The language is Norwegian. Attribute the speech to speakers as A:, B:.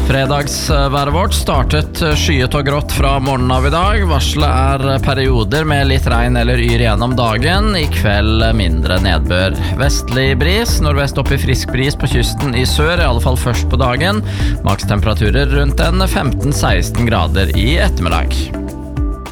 A: Fredagsværet vårt startet skyet og grått fra morgenen av i dag. Varslet perioder med litt regn eller yr gjennom dagen. I kveld mindre nedbør. Vestlig bris, nordvest opp i frisk bris på kysten i sør, i alle fall først på dagen. Makstemperaturer rundt en 15-16 grader i ettermiddag.